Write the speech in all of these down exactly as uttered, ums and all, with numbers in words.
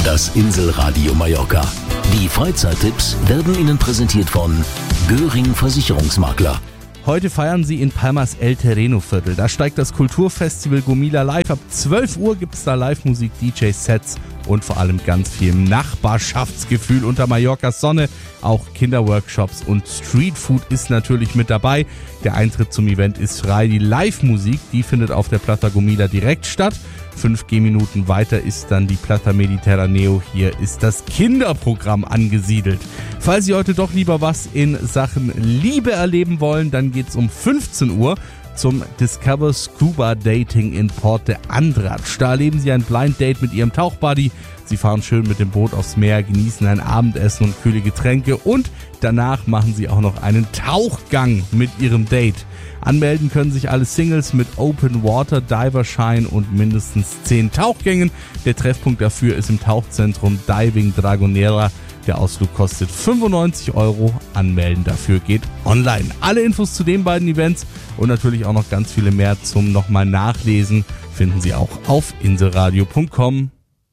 Das Inselradio Mallorca. Die Freizeittipps werden Ihnen präsentiert von Göring Versicherungsmakler. Heute feiern sie in Palmas El Terreno Viertel. Da steigt das Kulturfestival Gomila live. Ab zwölf Uhr gibt es da Live-Musik, D J-Sets und vor allem ganz viel Nachbarschaftsgefühl unter Mallorcas Sonne. Auch Kinderworkshops und Streetfood ist natürlich mit dabei. Der Eintritt zum Event ist frei. Die Live-Musik, die findet auf der Plata Gomila direkt statt. Fünf Gehminuten weiter ist dann die Plata Mediterraneo. Hier ist das Kinderprogramm angesiedelt. Falls Sie heute doch lieber was in Sachen Liebe erleben wollen, dann geht's um fünfzehn Uhr zum Discover Scuba Dating in Port de Andratx. Da erleben Sie ein Blind Date mit Ihrem Tauchbuddy. Sie fahren schön mit dem Boot aufs Meer, genießen ein Abendessen und kühle Getränke und danach machen Sie auch noch einen Tauchgang mit Ihrem Date. Anmelden können sich alle Singles mit Open Water Diverschein und mindestens zehn Tauchgängen. Der Treffpunkt dafür ist im Tauchzentrum Diving Dragonera. Der Ausflug kostet fünfundneunzig Euro. Anmelden dafür geht online. Alle Infos zu den beiden Events und natürlich auch noch ganz viele mehr zum nochmal Nachlesen finden Sie auch auf inselradio punkt com.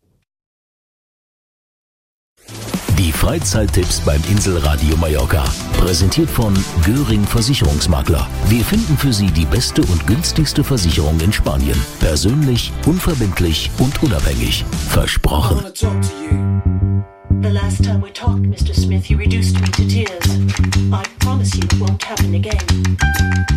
Die Freizeittipps beim Inselradio Mallorca. Präsentiert von Göring Versicherungsmakler. Wir finden für Sie die beste und günstigste Versicherung in Spanien. Persönlich, unverbindlich und unabhängig. Versprochen. The last time we talked, Mister Smith, you reduced me to tears. I promise you it won't happen again.